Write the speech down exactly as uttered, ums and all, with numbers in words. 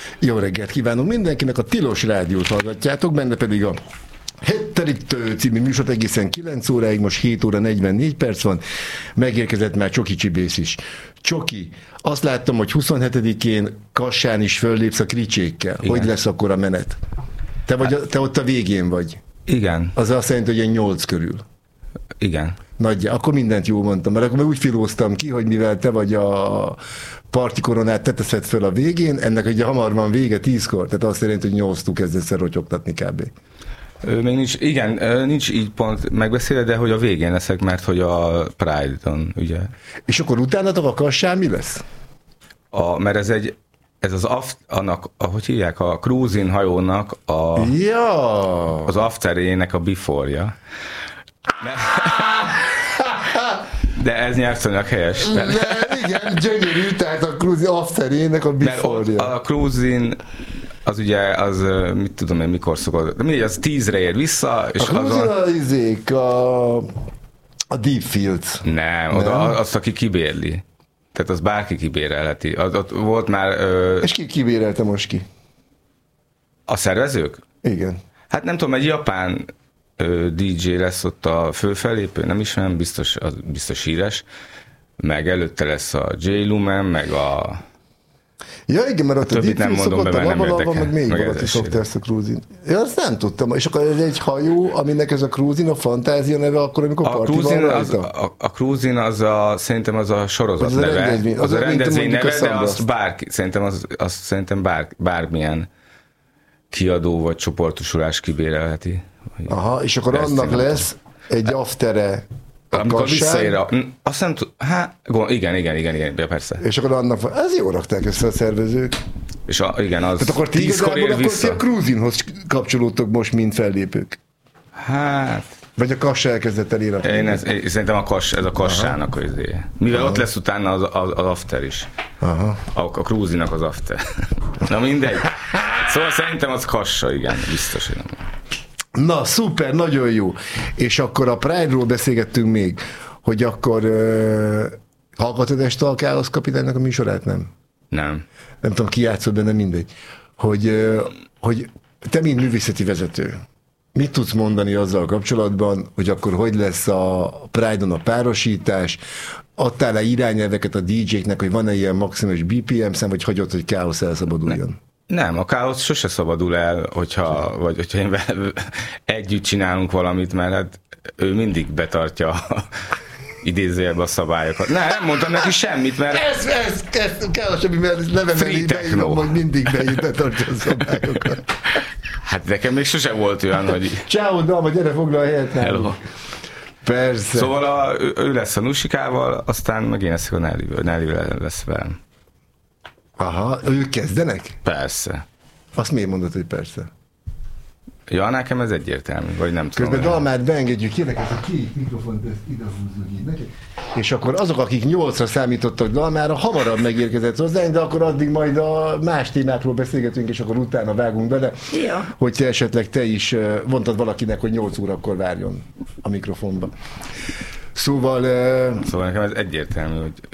Jó reggelt kívánok mindenkinek, a Tilos Rádiót hallgatjátok, benne pedig a Hetterítő című műsor egészen kilenc óráig, most hét óra negyvennégy perc van, megérkezett már Csoki Csibész is. Csoki, azt láttam, hogy huszonhetedikén Kassán is föllépsz a Kricsékkel. Igen. Hogy lesz akkor a menet? Te, vagy, te ott a végén vagy. Igen. Az azt jelenti, hogy ilyen nyolc körül. Igen. Nagyja, akkor mindent jól mondtam, mert akkor úgy filóztam ki, hogy mivel te vagy a parti koronát, te teszed föl a végén, ennek ugye hamar van vége tízkor, tehát azt jelenti, hogy nyolctól kezdesz el rotyogtatni kb. Még nincs, igen, nincs így pont megbeszélve, de hogy a végén leszek, mert hogy a Pride-on, ugye. És akkor utánatok a Kassán mi lesz? A, mert ez egy, ez az aft, annak, ahogy hívják, a cruising hajónak a, ja. az afterének a before-ja. De ez nyelvtanilag helyes. De, igen, gyönyörű, tehát a cruising afterének a before-ja. A cruising az ugye, az mit tudom én, mikor szokott, de mindegy, az tízre ér vissza, és a cruising azon... az izék, a, a Deep Fields. Nem, Nem? Oda, azt, aki kibérli. Tehát az bárki kibérelheti. Az, ott volt már... Ö... És ki kibérelte most ki? A szervezők? Igen. Hát nem tudom, egy japán ö, dé dzsé lesz ott a főfellépő, nem ismerem, biztos, az biztos híres. Meg előtte lesz a J. Lumen, meg a... Ja, igen, mert ott a, a Deep Fields szokott, a Lavalava, meg még meg valaki szokta ezt a cruising. Ja, azt nem tudtam. És akkor ez egy hajó, aminek ez a cruising, a fantázia neve, akkor amikor parti van rajta? A, a cruising az a, szerintem az a sorozat az neve. A rendezvény, az, az a rendezvény neve, de azt bárki, szerintem, az, azt szerintem bár, bármilyen kiadó vagy csoportosulás kibérelheti. Aha, és akkor annak lesz egy aftere a amikor visszaér a... Azt nem tud... Hát, igen, igen, igen, igen, persze. És akkor annak... Ez jól rakták össze a szervezők. És a, igen, az tehát akkor ti tízkor ér akkor vissza. Ti a cruisinghoz kapcsolódtok most, mint fellépők. Hát... Vagy a Kassa elkezdett el írni? Én, ez, én szerintem a kass, ez a Kassának az izé. Mivel Aha. ott lesz utána az, az, az after is. Aha. A, a cruisingnak az after. Na mindegy. Szóval szerintem az Kassa, igen, biztos. Én nem. Na, szuper, nagyon jó. És akkor a Pride-ról beszélgettünk még, hogy akkor uh, hallgatod este a Káosz kapitánynak a műsorát, nem? Nem. Nem tudom, ki játszott benne, mindegy. Hogy, uh, hogy te, mint művészeti vezető, mit tudsz mondani azzal kapcsolatban, hogy akkor hogy lesz a Pride-on a párosítás? Adtál-e irányelveket a dé dzséknek, hogy van-e ilyen maximális bé pé em szám, vagy hagyod, hogy Káosz elszabaduljon? Ne. Nem, a Káosz sose szabadul el, hogyha, vagy hogyha én együtt csinálunk valamit, mert hát ő mindig betartja idézőjelbe a szabályokat. Nem, nem mondtam neki semmit, mert... Ez, ez, ez Káosz, mert neve mellé beírom, hogy mindig betartja a szabályokat. Hát nekem még sose volt olyan, hogy... Ciao, Dalma, gyere, foglal a helyet. Hello. Persze. Szóval a, ő lesz a Nusikával, aztán meg én leszek a Nelly-vel, Nelly lesz velem. Aha, ők kezdenek? Persze. Azt miért mondod, hogy persze? Ja, nekem ez egyértelmű, vagy nem tudom. Közben Dalmát beengedjük, kérlek, ezt a két mikrofont ezt idehúzzuk így neki. És akkor azok, akik nyolcra számítottak Dalmára, hamarabb megérkezett hozzánk, de akkor addig majd a más témákról beszélgetünk, és akkor utána vágunk bele, ja. Hogy te esetleg te is mondtad valakinek, hogy nyolc órakor várjon a mikrofonba. Szóval... Szóval nekem ez egyértelmű, hogy